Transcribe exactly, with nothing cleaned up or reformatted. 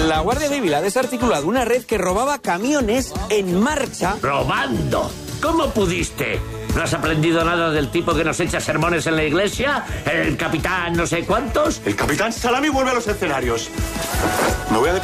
La Guardia Civil ha desarticulado una red que robaba camiones en marcha. ¡Robando! ¿Cómo pudiste? ¿No has aprendido nada del tipo que nos echa sermones en la iglesia? ¿El capitán no sé cuántos? El capitán Salami vuelve a los escenarios. Me voy a